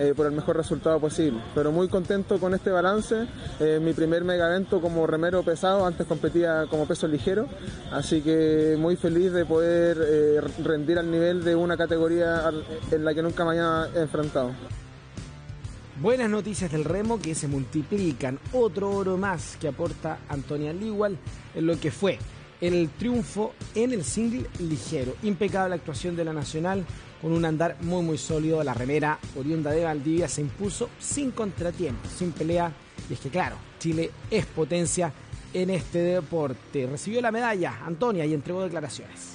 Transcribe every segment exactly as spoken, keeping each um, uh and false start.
eh, por el mejor resultado posible. Pero muy contento con este balance, eh, mi primer mega evento como remero pesado, antes competía como peso ligero, así que muy feliz de poder eh, rendir al nivel de una categoría en la que nunca me había enfrentado. Buenas noticias del remo que se multiplican, otro oro más que aporta Antonia Ligual en lo que fue el triunfo en el single ligero. Impecable actuación de la nacional con un andar muy muy sólido. La remera oriunda de Valdivia se impuso sin contratiempo, sin pelea, y es que claro, Chile es potencia en este deporte. Recibió la medalla Antonia y entregó declaraciones.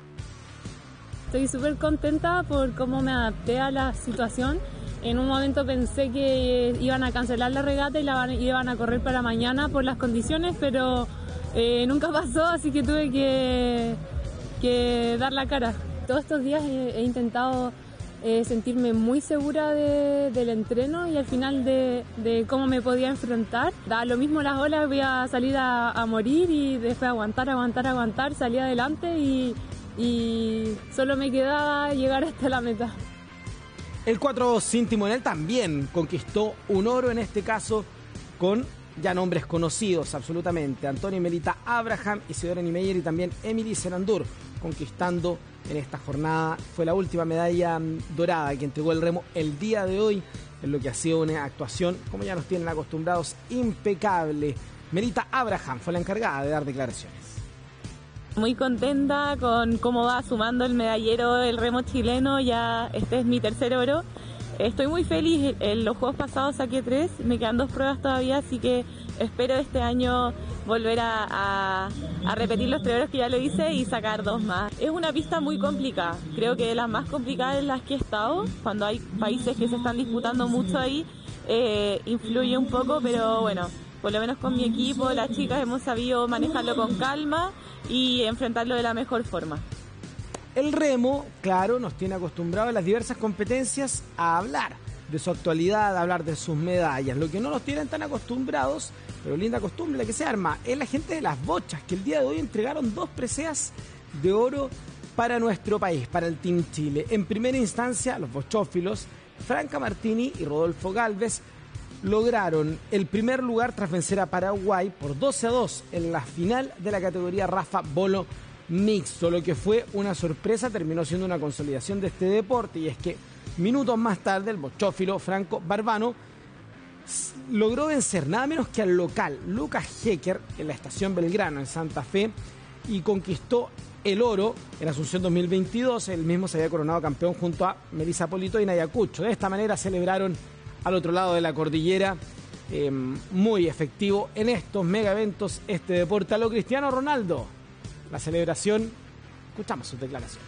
Estoy súper contenta por cómo me adapté a la situación. En un momento pensé que iban a cancelar la regata y la van, iban a correr para mañana por las condiciones, pero eh, nunca pasó, así que tuve que, que dar la cara. Todos estos días he, he intentado eh, sentirme muy segura de, del entreno y al final de, de cómo me podía enfrentar. Da lo mismo las olas, voy a salir a, a morir y después aguantar, aguantar, aguantar, salir adelante y, y solo me quedaba llegar hasta la meta. El cuatro sin timonel también conquistó un oro, en este caso con ya nombres conocidos absolutamente. Antonia y Melita Abraham, Isidora Niemeyer y también Emily Senandur, conquistando en esta jornada. Fue la última medalla dorada que entregó el remo el día de hoy, en lo que ha sido una actuación, como ya nos tienen acostumbrados, impecable. Melita Abraham fue la encargada de dar declaraciones. Muy contenta con cómo va sumando el medallero del remo chileno, ya este es mi tercer oro. Estoy muy feliz, en los juegos pasados saqué tres, me quedan dos pruebas todavía, así que espero este año volver a, a, a repetir los tres oros que ya lo hice y sacar dos más. Es una pista muy complicada, creo que de las más complicadas en las que he estado, cuando hay países que se están disputando mucho ahí, eh, influye un poco, pero bueno, por lo menos con mi equipo, las chicas hemos sabido manejarlo con calma y enfrentarlo de la mejor forma. El remo, claro, nos tiene acostumbrados en las diversas competencias a hablar de su actualidad, a hablar de sus medallas. Lo que no nos tienen tan acostumbrados, pero linda costumbre la que se arma, es la gente de las bochas, que el día de hoy entregaron dos preseas de oro para nuestro país, para el Team Chile. En primera instancia, los bochófilos, Franca Martini y Rodolfo Galvez, lograron el primer lugar tras vencer a Paraguay por doce a dos en la final de la categoría Rafa Bolo mixto. Lo que fue una sorpresa terminó siendo una consolidación de este deporte, y es que minutos más tarde el bochófilo Franco Barbano logró vencer nada menos que al local Lucas Hecker en la estación Belgrano en Santa Fe y conquistó el oro en Asunción dos mil veintidós. El mismo se había coronado campeón junto a Melissa Polito y Nadia Cucho. De esta manera celebraron al otro lado de la cordillera, eh, muy efectivo en estos mega eventos este deporte. A lo Cristiano Ronaldo, la celebración, escuchamos sus declaraciones.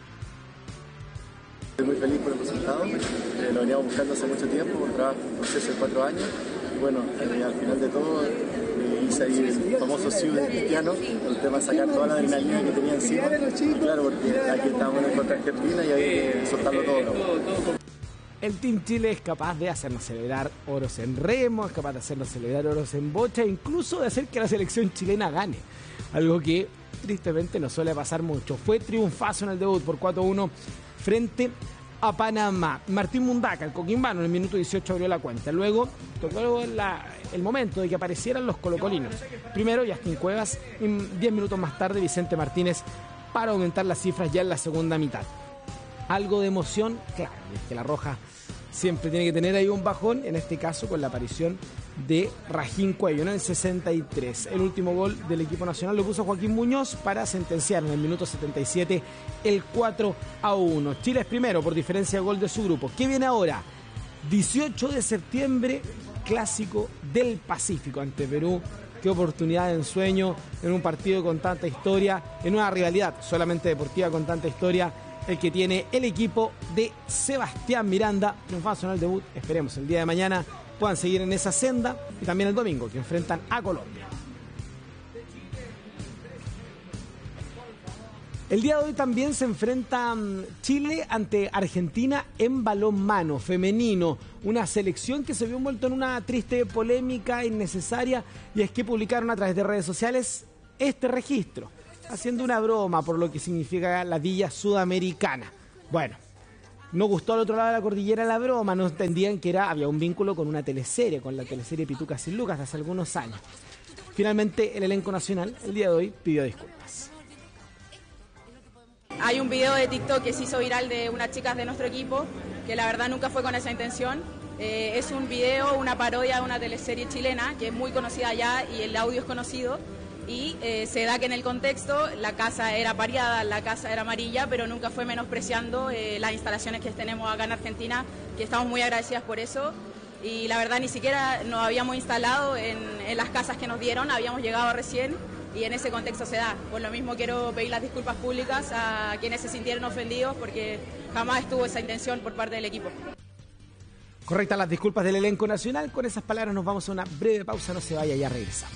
Estoy muy feliz por el resultado, eh, lo veníamos buscando hace mucho tiempo, un trabajo, un proceso de cuatro años, y bueno, eh, al final de todo eh, hice ahí el famoso siu de Cristiano, el tema de sacar toda la adrenalina que tenía encima, y claro, porque aquí estábamos en contra Argentina y ahí soltarlo todo, ¿no? El Team Chile es capaz de hacernos celebrar oros en remo, es capaz de hacernos celebrar oros en bocha, e incluso de hacer que la selección chilena gane. Algo que tristemente no suele pasar mucho. Fue triunfazo en el debut por cuatro a uno frente a Panamá. Martín Mundaca, el coquimbano, en el minuto dieciocho abrió la cuenta. Luego tocó la, el momento de que aparecieran los colocolinos. Primero Justin Cuevas, y diez minutos más tarde Vicente Martínez para aumentar las cifras ya en la segunda mitad. Algo de emoción, claro, es que la Roja siempre tiene que tener ahí un bajón, en este caso con la aparición de Rajín Cuello en el sesenta y tres. El último gol del equipo nacional lo puso Joaquín Muñoz para sentenciar en el minuto setenta y siete el cuatro a uno. Chile es primero por diferencia de gol de su grupo. ¿Qué viene ahora? dieciocho de septiembre, Clásico del Pacífico ante Perú. Qué oportunidad de ensueño en un partido con tanta historia, en una rivalidad solamente deportiva con tanta historia, el que tiene el equipo de Sebastián Miranda. Triunfazo en el debut, esperemos el día de mañana puedan seguir en esa senda, y también el domingo que enfrentan a Colombia. El día de hoy también se enfrenta Chile ante Argentina en balonmano femenino, una selección que se vio envuelto en una triste polémica innecesaria, y es que publicaron a través de redes sociales este registro, haciendo una broma por lo que significa la villa sudamericana. Bueno, No gustó al otro lado de la cordillera la broma, no entendían que era, había un vínculo con una teleserie, con la teleserie Pitucas sin Lucas de hace algunos años. Finalmente el elenco nacional el día de hoy pidió disculpas. Hay un video de TikTok que se hizo viral de unas chicas de nuestro equipo, que la verdad nunca fue con esa intención. Eh, es un video, una parodia de una teleserie chilena que es muy conocida allá y el audio es conocido. Y eh, se da que en el contexto la casa era pareada, la casa era amarilla, pero nunca fue menospreciando eh, las instalaciones que tenemos acá en Argentina, que estamos muy agradecidas por eso. Y la verdad ni siquiera nos habíamos instalado en, en las casas que nos dieron, habíamos llegado recién y en ese contexto se da. Por lo mismo quiero pedir las disculpas públicas a quienes se sintieron ofendidos porque jamás estuvo esa intención por parte del equipo. Correctas las disculpas del elenco nacional. Con esas palabras nos vamos a una breve pausa, no se vaya, ya regresamos.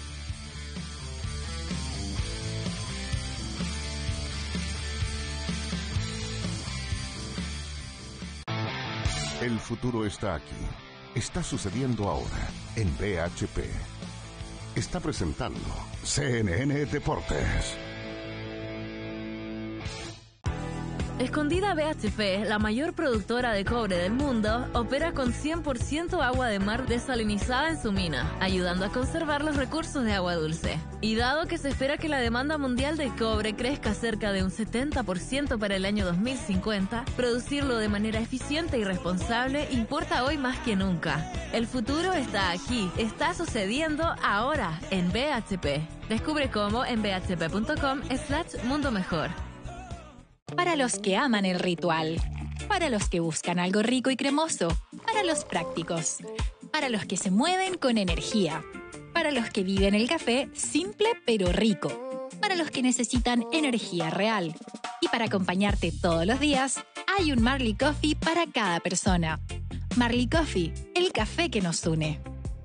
El futuro está aquí. Está sucediendo ahora en B H P. Está presentando C N N Deportes. Escondida B H P, la mayor productora de cobre del mundo, opera con cien por ciento agua de mar desalinizada en su mina, ayudando a conservar los recursos de agua dulce. Y dado que se espera que la demanda mundial de cobre crezca cerca de un setenta por ciento para el año dos mil cincuenta, producirlo de manera eficiente y responsable importa hoy más que nunca. El futuro está aquí, está sucediendo ahora en B H P. Descubre cómo en b h p punto com slash mundo mejor. Para los que aman el ritual, para los que buscan algo rico y cremoso, para los prácticos, para los que se mueven con energía, para los que viven el café simple pero rico, para los que necesitan energía real. Y para acompañarte todos los días, hay un Marley Coffee para cada persona. Marley Coffee, el café que nos une.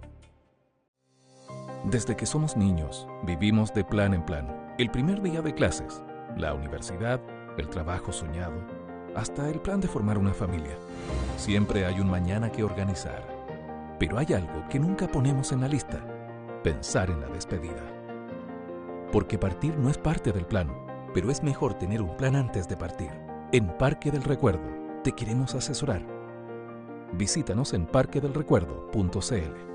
Desde que somos niños, vivimos de plan en plan. El primer día de clases, la universidad, el trabajo soñado, hasta el plan de formar una familia. Siempre hay un mañana que organizar. Pero hay algo que nunca ponemos en la lista: pensar en la despedida. Porque partir no es parte del plan, pero es mejor tener un plan antes de partir. En Parque del Recuerdo te queremos asesorar. Visítanos en parque del recuerdo punto c l.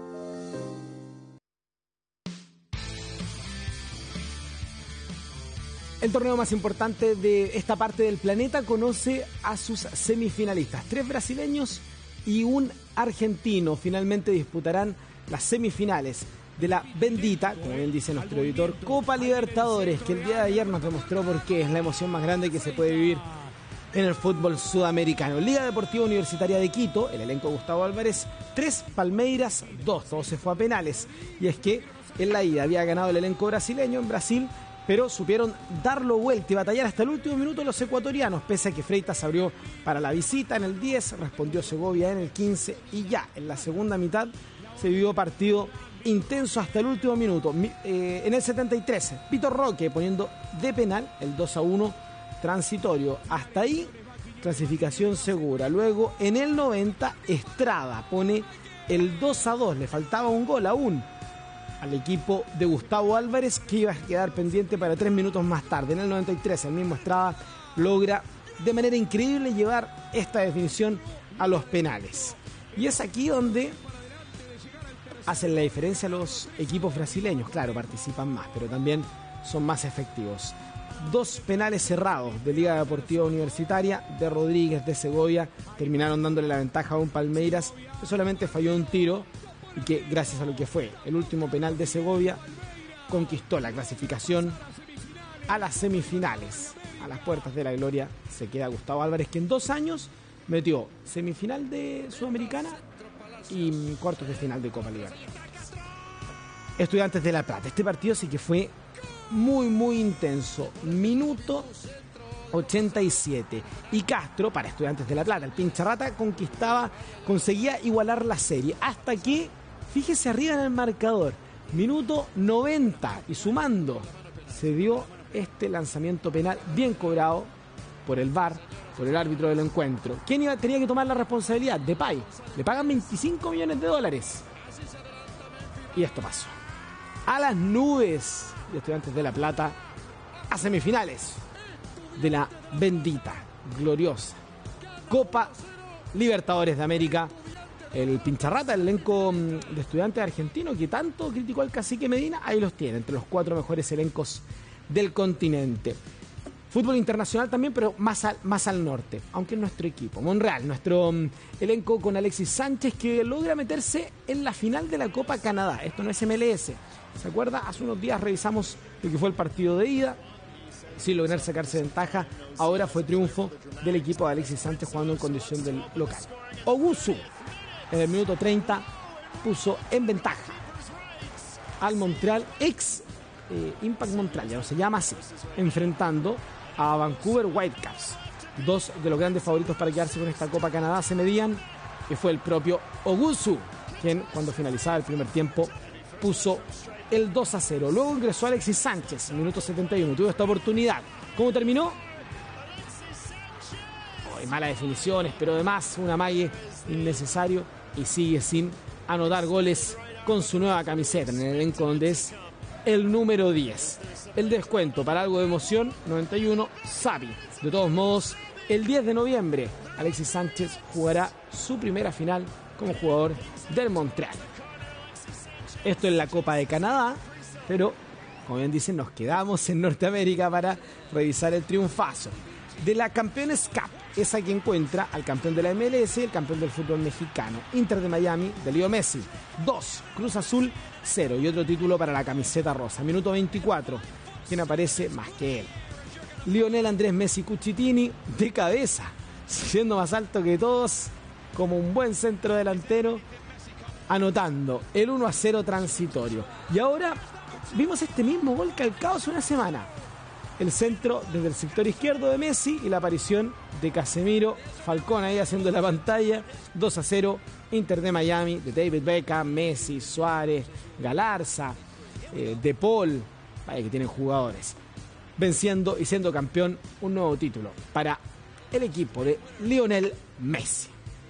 El torneo más importante de esta parte del planeta conoce a sus semifinalistas. Tres brasileños y un argentino finalmente disputarán las semifinales de la bendita, como bien dice nuestro editor, Copa Libertadores, que el día de ayer nos demostró por qué es la emoción más grande que se puede vivir en el fútbol sudamericano. Liga Deportiva Universitaria de Quito, el elenco Gustavo Álvarez, tres, Palmeiras, dos, todo se fue a penales. Y es que en la ida había ganado el elenco brasileño en Brasil, pero supieron darlo vuelta y batallar hasta el último minuto los ecuatorianos, pese a que Freitas abrió para la visita en el diez, respondió Segovia en el quince y ya en la segunda mitad se vivió partido intenso hasta el último minuto. Eh, en el setenta y tres, Pito Roque poniendo de penal el dos a uno transitorio. Hasta ahí, clasificación segura. Luego, en el noventa, Estrada pone el dos a dos, le faltaba un gol aún al equipo de Gustavo Álvarez, que iba a quedar pendiente para tres minutos más tarde. En el noventa y tres, el mismo Estrada logra de manera increíble llevar esta definición a los penales. Y es aquí donde hacen la diferencia los equipos brasileños. Claro, participan más, pero también son más efectivos. Dos penales cerrados de Liga Deportiva Universitaria, de Rodríguez, de Segovia, terminaron dándole la ventaja a un Palmeiras que solamente falló un tiro, y que gracias a lo que fue el último penal de Segovia conquistó la clasificación a las semifinales. A las puertas de la gloria se queda Gustavo Álvarez, que en dos años metió semifinal de Sudamericana y cuartos de final de Copa Libertadores. Estudiantes de La Plata, este partido sí que fue muy muy intenso. Minuto ochenta y siete y Castro, para Estudiantes de La Plata, el pincharrata, conquistaba, conseguía igualar la serie, hasta que, fíjese arriba en el marcador, minuto noventa y sumando, se dio este lanzamiento penal bien cobrado por el V A R, por el árbitro del encuentro. ¿Quién iba, tenía que tomar la responsabilidad? Depay. Le pagan veinticinco millones de dólares. Y esto pasó. A las nubes de Estudiantes de La Plata, a semifinales de la bendita, gloriosa Copa Libertadores de América. El pincharrata, el elenco de Estudiantes argentino que tanto criticó al cacique Medina, ahí los tiene, entre los cuatro mejores elencos del continente. Fútbol internacional también, pero más al, más al norte, aunque es nuestro equipo. Monreal, nuestro um, elenco con Alexis Sánchez, que logra meterse en la final de la Copa Canadá. Esto no es M L S. ¿Se acuerda? Hace unos días revisamos lo que fue el partido de ida. Sin lograr sacarse ventaja, ahora fue triunfo del equipo de Alexis Sánchez jugando en condición del local. Ogusu, en el minuto treinta, puso en ventaja al Montreal, ex eh, Impact Montreal, ya no se llama así, enfrentando a Vancouver Whitecaps. Dos de los grandes favoritos para quedarse con esta Copa Canadá se medían, que fue el propio Ogusu, quien cuando finalizaba el primer tiempo puso el dos a cero. Luego ingresó Alexis Sánchez, minuto setenta y uno, tuvo esta oportunidad. ¿Cómo terminó? Oh, malas definiciones, pero además un amague innecesario y sigue sin anotar goles con su nueva camiseta en el elenco donde es el número diez. El descuento para algo de emoción, noventa y uno, Xavi. De todos modos, el diez de noviembre, Alexis Sánchez jugará su primera final como jugador del Montreal. Esto es la Copa de Canadá, pero, como bien dicen, nos quedamos en Norteamérica para revisar el triunfazo de la Campeones Cup, esa que encuentra al campeón de la M L S y el campeón del fútbol mexicano. Inter de Miami, de Leo Messi, dos, Cruz Azul, cero, y otro título para la camiseta rosa. Minuto veinticuatro, quien aparece más que él. Lionel Andrés Messi Cucitini, de cabeza, siendo más alto que todos, como un buen centro delantero, anotando el uno a cero transitorio. Y ahora vimos este mismo gol calcado hace una semana. El centro desde el sector izquierdo de Messi y la aparición de Casemiro, Falcón ahí haciendo la pantalla. Dos a cero, Inter de Miami, de David Beckham, Messi, Suárez, Galarza, eh, De Paul, vaya que tienen jugadores, venciendo y siendo campeón. Un nuevo título para el equipo de Lionel Messi.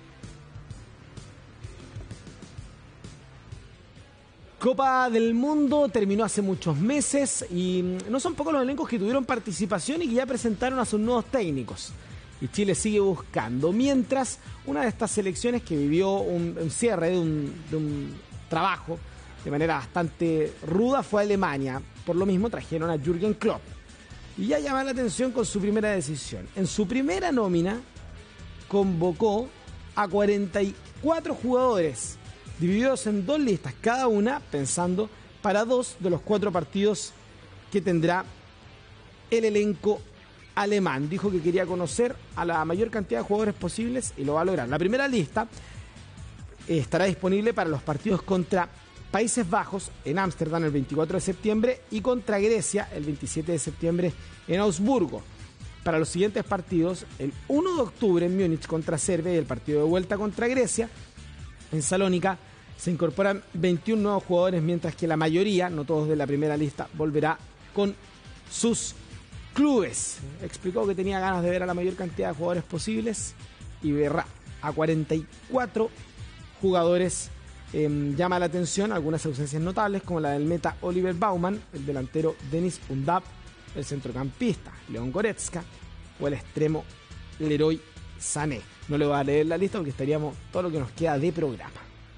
Copa del Mundo terminó hace muchos meses y no son pocos los elencos que tuvieron participación y que ya presentaron a sus nuevos técnicos. Y Chile sigue buscando. Mientras, una de estas selecciones que vivió un, un cierre de un, de un trabajo de manera bastante ruda fue Alemania. Por lo mismo trajeron a Jürgen Klopp. Y ya llama la atención con su primera decisión. En su primera nómina convocó a cuarenta y cuatro jugadores, divididos en dos listas, cada una pensando para dos de los cuatro partidos que tendrá el elenco alemán. Dijo que quería conocer a la mayor cantidad de jugadores posibles y lo va a lograr. La primera lista estará disponible para los partidos contra Países Bajos en Ámsterdam el veinticuatro de septiembre y contra Grecia el veintisiete de septiembre en Augsburgo. Para los siguientes partidos, el uno de octubre en Múnich contra Serbia y el partido de vuelta contra Grecia. En Salónica se incorporan veintiún nuevos jugadores, mientras que la mayoría, no todos de la primera lista, volverá con sus clubes. Explicó que tenía ganas de ver a la mayor cantidad de jugadores posibles y verá a cuarenta y cuatro jugadores. Eh, llama la atención algunas ausencias notables, como la del meta Oliver Baumann, el delantero Denis Undab, el centrocampista León Goretzka o el extremo Leroy Sané. No le voy a leer la lista porque estaríamos todo lo que nos queda de programa.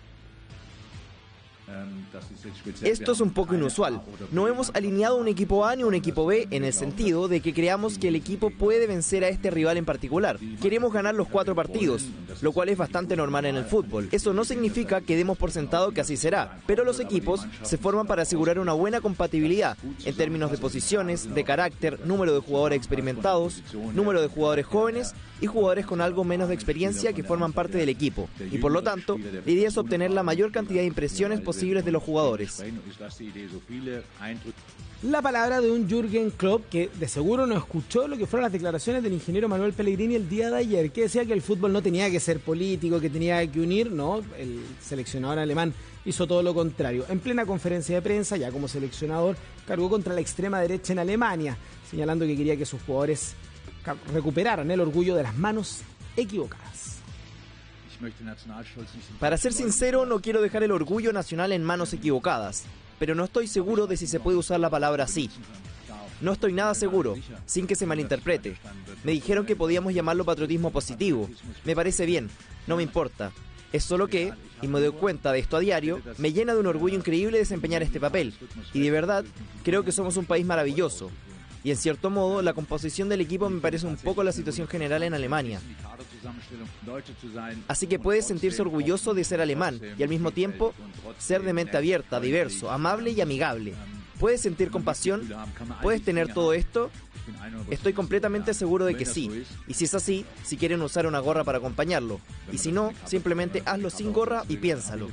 Esto es un poco inusual. No hemos alineado un equipo A ni un equipo B en el sentido de que creamos que el equipo puede vencer a este rival en particular. Queremos ganar los cuatro partidos, lo cual es bastante normal en el fútbol. Eso no significa que demos por sentado que así será, pero los equipos se forman para asegurar una buena compatibilidad en términos de posiciones, de carácter, número de jugadores experimentados, número de jugadores jóvenes y jugadores con algo menos de experiencia que forman parte del equipo. Y por lo tanto, la idea es obtener la mayor cantidad de impresiones posibles de los jugadores. La palabra de un Jürgen Klopp que de seguro no escuchó lo que fueron las declaraciones del ingeniero Manuel Pellegrini el día de ayer, que decía que el fútbol no tenía que ser político, que tenía que unir. No, el seleccionador alemán hizo todo lo contrario. En plena conferencia de prensa, ya como seleccionador, cargó contra la extrema derecha en Alemania, señalando que quería que sus jugadores recuperaran el orgullo de las manos equivocadas. Para ser sincero, no quiero dejar el orgullo nacional en manos equivocadas, pero no estoy seguro de si se puede usar la palabra así. No estoy nada seguro, sin que se malinterprete. Me dijeron que podíamos llamarlo patriotismo positivo. Me parece bien, no me importa. Es solo que, y me doy cuenta de esto a diario, me llena de un orgullo increíble desempeñar este papel. Y de verdad, creo que somos un país maravilloso. Y en cierto modo, la composición del equipo me parece un poco la situación general en Alemania. Así que puedes sentirse orgulloso de ser alemán y al mismo tiempo ser de mente abierta, diverso, amable y amigable. ¿Puedes sentir compasión? ¿Puedes tener todo esto? Estoy completamente seguro de que sí. Y si es así, si quieren usar una gorra para acompañarlo. Y si no, simplemente hazlo sin gorra y piénsalo.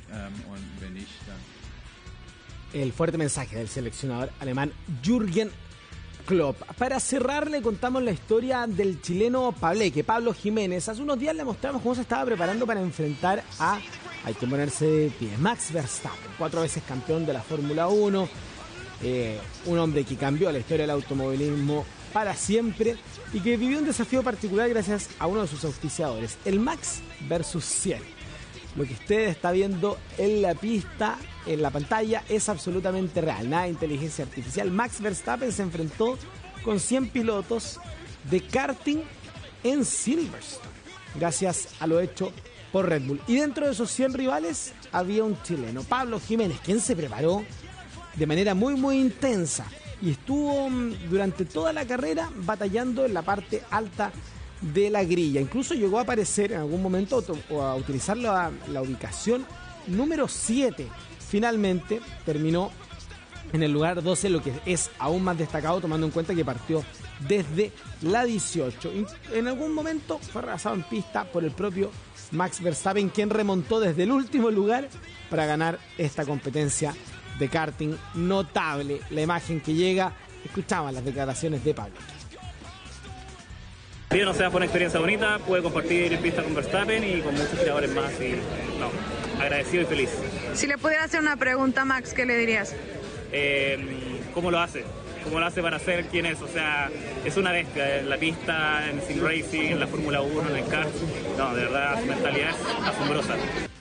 El fuerte mensaje del seleccionador alemán Jürgen Klopp. Para cerrar, le contamos la historia del chileno Pableque, Pablo Jiménez. Hace unos días le mostramos cómo se estaba preparando para enfrentar a, hay que ponerse de pie, Max Verstappen, cuatro veces campeón de la Fórmula uno, eh, un hombre que cambió la historia del automovilismo para siempre y que vivió un desafío particular gracias a uno de sus auspiciadores, el Max versus cien. Lo que usted está viendo en la pista, en la pantalla, es absolutamente real, nada de inteligencia artificial. Max Verstappen se enfrentó con cien pilotos de karting en Silverstone, gracias a lo hecho por Red Bull. Y dentro de esos cien rivales había un chileno, Pablo Jiménez, quien se preparó de manera muy muy intensa y estuvo durante toda la carrera batallando en la parte alta de la grilla. Incluso llegó a aparecer en algún momento o a utilizar la, la ubicación número siete. Finalmente terminó en el lugar doce, lo que es aún más destacado tomando en cuenta que partió desde la dieciocho. En algún momento fue rebasado en pista por el propio Max Verstappen, quien remontó desde el último lugar para ganar esta competencia de karting. Notable la imagen que llega. Escuchaban las declaraciones de Pablo. Bien, o sea, fue una experiencia bonita, pude compartir en pista con Verstappen y con muchos tiradores más y no, agradecido y feliz. Si le pudiera hacer una pregunta, Max, ¿qué le dirías? Eh, ¿Cómo lo hace? ¿Cómo lo hace para ser quien es? O sea, es una bestia en la pista, en Sim Racing, en la Fórmula uno, en el kart. No, de verdad, su mentalidad es asombrosa.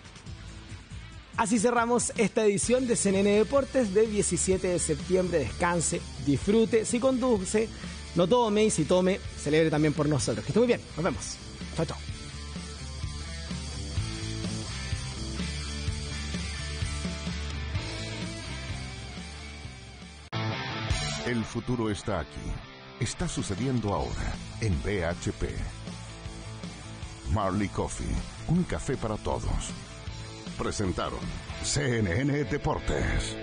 Así cerramos esta edición de C N N Deportes del diecisiete de septiembre. Descanse, disfrute, si conduce, no tome, y si tome, celebre también por nosotros. Que esté muy bien, nos vemos. Chao, chao. El futuro está aquí. Está sucediendo ahora en B H P. Marley Coffee, un café para todos. Presentaron C N N Deportes.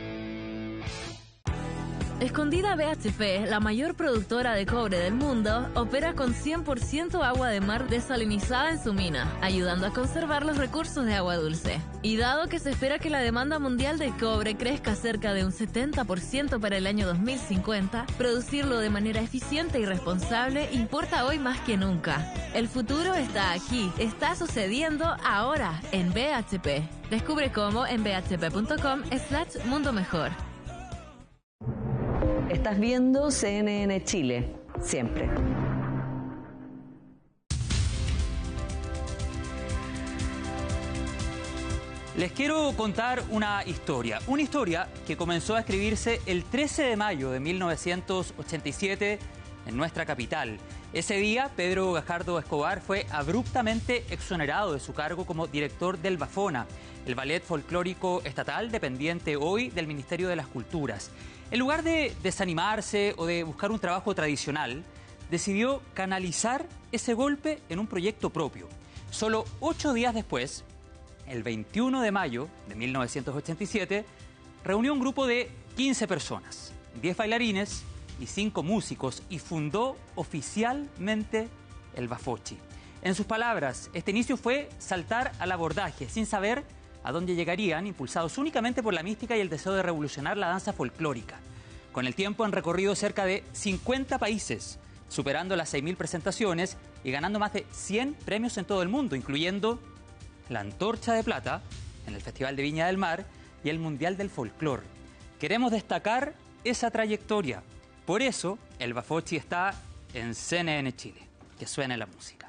Escondida B H P, la mayor productora de cobre del mundo, opera con cien por ciento agua de mar desalinizada en su mina, ayudando a conservar los recursos de agua dulce. Y dado que se espera que la demanda mundial de cobre crezca cerca de un setenta por ciento para el año dos mil cincuenta, producirlo de manera eficiente y responsable importa hoy más que nunca. El futuro está aquí, está sucediendo ahora en B H P. Descubre cómo en bhp.com slash mundo mejor. Estás viendo C N N Chile, siempre. Les quiero contar una historia, una historia que comenzó a escribirse el trece de mayo de mil novecientos ochenta y siete en nuestra capital. Ese día, Pedro Gajardo Escobar fue abruptamente exonerado de su cargo como director del Bafona, el ballet folclórico estatal dependiente hoy del Ministerio de las Culturas. En lugar de desanimarse o de buscar un trabajo tradicional, decidió canalizar ese golpe en un proyecto propio. Solo ocho días después, el veintiuno de mayo de mil novecientos ochenta y siete, reunió un grupo de quince personas, diez bailarines y cinco músicos y fundó oficialmente el Bafochi. En sus palabras, este inicio fue saltar al abordaje sin saber a dónde llegarían, impulsados únicamente por la mística y el deseo de revolucionar la danza folclórica. Con el tiempo han recorrido cerca de cincuenta países, superando las seis mil presentaciones y ganando más de cien premios en todo el mundo, incluyendo la Antorcha de Plata en el Festival de Viña del Mar y el Mundial del Folclor. Queremos destacar esa trayectoria. Por eso, el Bafochi está en C N N Chile. Que suene la música.